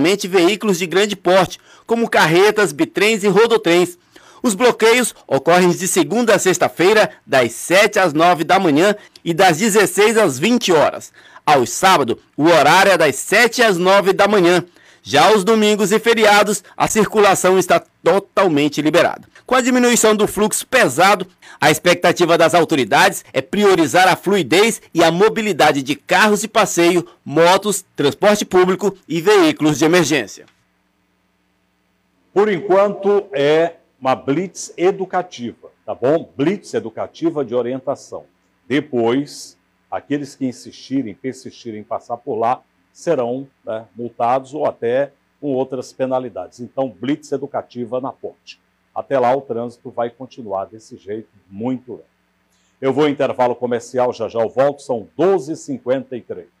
principalmente veículos de grande porte, como carretas, bitrens e rodotrens. Os bloqueios ocorrem de segunda a sexta-feira, das 7 às 9 da manhã e das 16 às 20 horas. Aos sábados, o horário é das 7 às 9 da manhã. Já aos domingos e feriados, a circulação está totalmente liberada. Com a diminuição do fluxo pesado, a expectativa das autoridades é priorizar a fluidez e a mobilidade de carros de passeio, motos, transporte público e veículos de emergência. Por enquanto, é uma blitz educativa, tá bom? Blitz educativa de orientação. Depois, aqueles que persistirem em passar por lá, serão, né, multados ou até com outras penalidades. Então, blitz educativa na ponte. Até lá, o trânsito vai continuar desse jeito, muito lento. Eu vou em intervalo comercial, já já eu volto, são 12h53.